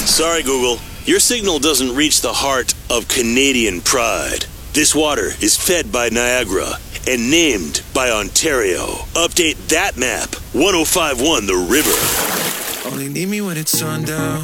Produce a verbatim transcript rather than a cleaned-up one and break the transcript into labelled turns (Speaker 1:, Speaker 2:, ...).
Speaker 1: Sorry, Google. Your signal doesn't reach the heart of Canadian pride. This water is fed by Niagara and named by Ontario. Update that map. ten fifty-one The River.
Speaker 2: Only need me when it's sundown.